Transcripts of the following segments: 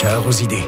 cœur aux idées.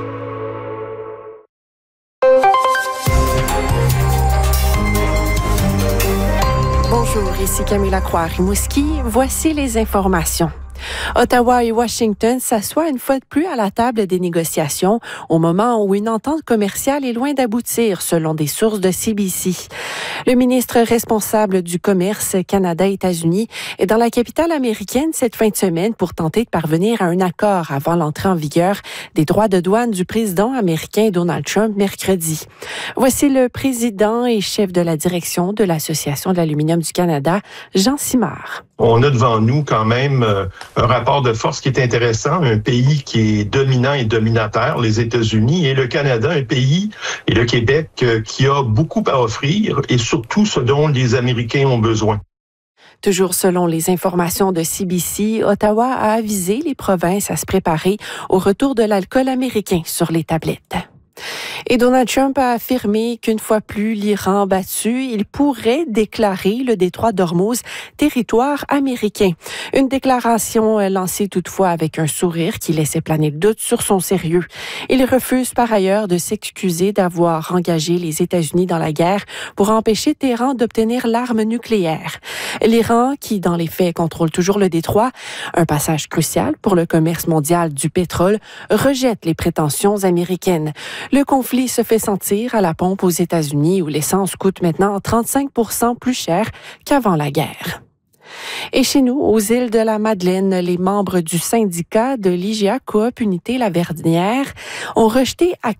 Bonjour, ici Camille Lacroix Rimouski. Voici les informations. Ottawa et Washington s'assoient une fois de plus à la table des négociations au moment où une entente commerciale est loin d'aboutir, selon des sources de CBC. Le ministre responsable du commerce Canada-États-Unis est dans la capitale américaine cette fin de semaine pour tenter de parvenir à un accord avant l'entrée en vigueur des droits de douane du président américain Donald Trump mercredi. Voici le président et chef de la direction de l'Association de l'aluminium du Canada, Jean Simard. On a devant nous quand même un rapport de force qui est intéressant, un pays qui est dominant et dominateur, les États-Unis, et le Canada, un pays, et le Québec, qui a beaucoup à offrir et surtout ce dont les Américains ont besoin. Toujours selon les informations de CBC, Ottawa a avisé les provinces à se préparer au retour de l'alcool américain sur les tablettes. Et Donald Trump a affirmé qu'une fois plus l'Iran battu, il pourrait déclarer le détroit d'Ormuz territoire américain. Une déclaration lancée toutefois avec un sourire qui laissait planer le doute sur son sérieux. Il refuse par ailleurs de s'excuser d'avoir engagé les États-Unis dans la guerre pour empêcher Téhéran d'obtenir l'arme nucléaire. L'Iran, qui dans les faits contrôle toujours le détroit, un passage crucial pour le commerce mondial du pétrole, rejette les prétentions américaines. Le conflit se fait sentir à la pompe aux États-Unis où l'essence coûte maintenant 35% plus cher qu'avant la guerre. Et chez nous, aux îles de la Madeleine, les membres du syndicat de l'IGA Coop Unité Lavernière ont rejeté à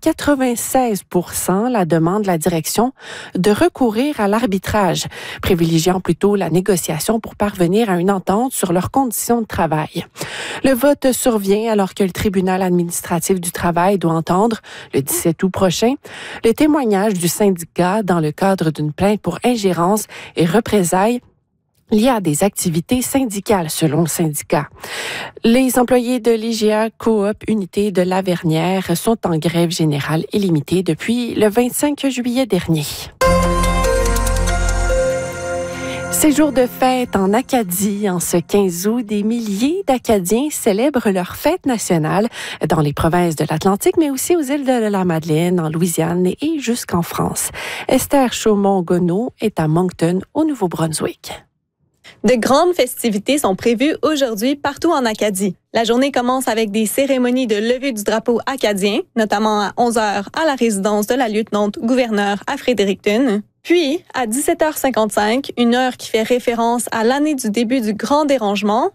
96% la demande de la direction de recourir à l'arbitrage, privilégiant plutôt la négociation pour parvenir à une entente sur leurs conditions de travail. Le vote survient alors que le tribunal administratif du travail doit entendre, le 17 août prochain, le témoignage du syndicat dans le cadre d'une plainte pour ingérence et représailles lié à des activités syndicales, selon le syndicat. Les employés de l'IGA Coop Unité de Lavernière sont en grève générale illimitée depuis le 25 juillet dernier. C'est jour de fête en Acadie. En ce 15 août, des milliers d'Acadiens célèbrent leur fête nationale dans les provinces de l'Atlantique, mais aussi aux îles de la Madeleine, en Louisiane et jusqu'en France. Esther Chaumont-Gonneau est à Moncton, au Nouveau-Brunswick. De grandes festivités sont prévues aujourd'hui partout en Acadie. La journée commence avec des cérémonies de levée du drapeau acadien, notamment à 11h à la résidence de la lieutenant-gouverneur à Fredericton. Puis, à 17h55, une heure qui fait référence à l'année du début du Grand Dérangement,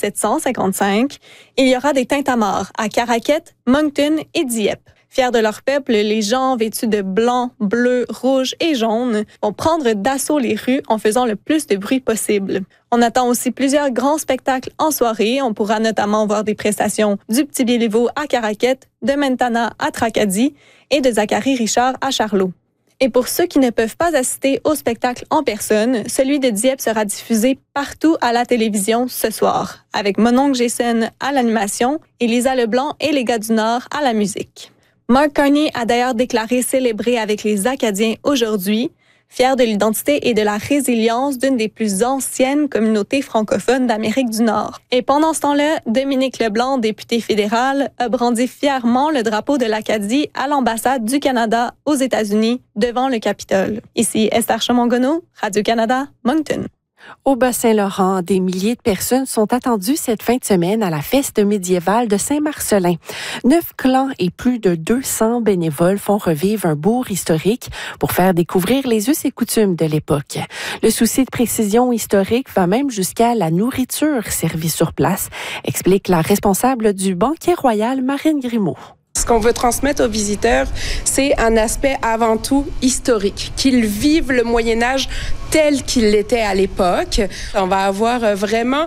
1755, il y aura des tintamarres à Caraquette, Moncton et Dieppe. Fiers de leur peuple, les gens vêtus de blanc, bleu, rouge et jaune vont prendre d'assaut les rues en faisant le plus de bruit possible. On attend aussi plusieurs grands spectacles en soirée. On pourra notamment voir des prestations du Petit Béliveau à Caraquette, de Mentana à Tracadie et de Zachary Richard à Charlot. Et pour ceux qui ne peuvent pas assister au spectacle en personne, celui de Dieppe sera diffusé partout à la télévision ce soir, avec mon oncle Jason à l'animation et Lisa Leblanc et les gars du Nord à la musique. Mark Carney a d'ailleurs déclaré célébrer avec les Acadiens aujourd'hui, fier de l'identité et de la résilience d'une des plus anciennes communautés francophones d'Amérique du Nord. Et pendant ce temps-là, Dominique Leblanc, député fédéral, a brandi fièrement le drapeau de l'Acadie à l'ambassade du Canada aux États-Unis devant le Capitole. Ici Esther Chaumont-Gonneau, Radio-Canada, Moncton. Au Bas-Saint-Laurent, des milliers de personnes sont attendues cette fin de semaine à la fête médiévale de Saint-Marcellin. 9 clans et plus de 200 bénévoles font revivre un bourg historique pour faire découvrir les us et coutumes de l'époque. Le souci de précision historique va même jusqu'à la nourriture servie sur place, explique la responsable du banquet royal, Marine Grimaud. Ce qu'on veut transmettre aux visiteurs, c'est un aspect avant tout historique, qu'ils vivent le Moyen-Âge tel qu'il l'était à l'époque. On va avoir vraiment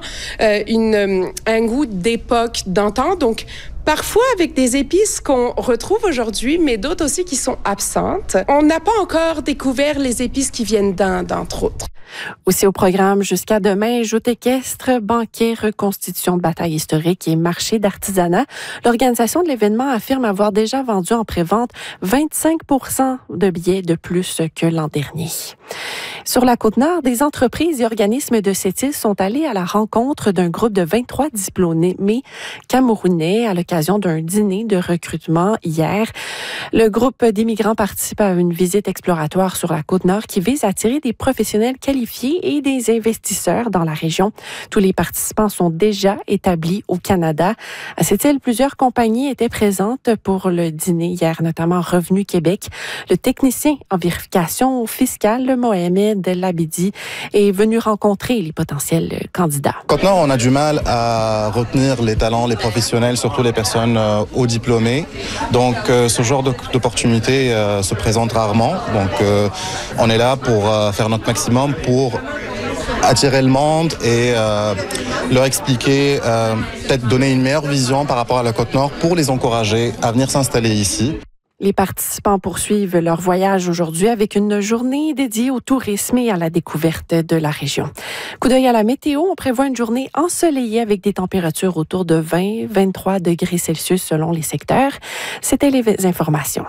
un goût d'époque, d'antan, donc parfois avec des épices qu'on retrouve aujourd'hui, mais d'autres aussi qui sont absentes. On n'a pas encore découvert les épices qui viennent d'Inde, entre autres. Aussi au programme jusqu'à demain, joutes équestres, banquets, reconstitution de batailles historiques et marché d'artisanat. L'organisation de l'événement affirme avoir déjà vendu en prévente 25 % de billets de plus que l'an dernier. Sur la Côte-Nord, des entreprises et organismes de cette île sont allés à la rencontre d'un groupe de 23 diplômés camerounais à l'occasion d'un dîner de recrutement hier. Le groupe d'immigrants participe à une visite exploratoire sur la Côte-Nord qui vise à attirer des professionnels qualifiés et des investisseurs dans la région. Tous les participants sont déjà établis au Canada. À cette île, plusieurs compagnies étaient présentes pour le dîner hier, notamment Revenu Québec. Le technicien en vérification fiscale, Mohamed Labidi, est venu rencontrer les potentiels candidats. Côte-Nord, on a du mal à retenir les talents, les professionnels, surtout les personnes hauts diplômés. Donc, ce genre d'opportunité se présente rarement. Donc, on est là pour faire notre maximum pour attirer le monde et leur expliquer, peut-être donner une meilleure vision par rapport à la Côte-Nord pour les encourager à venir s'installer ici. Les participants poursuivent leur voyage aujourd'hui avec une journée dédiée au tourisme et à la découverte de la région. Coup d'œil à la météo, on prévoit une journée ensoleillée avec des températures autour de 20-23 degrés Celsius selon les secteurs. C'était les informations.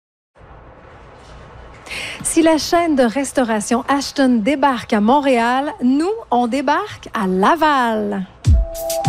Si la chaîne de restauration Ashton débarque à Montréal, nous, on débarque à Laval.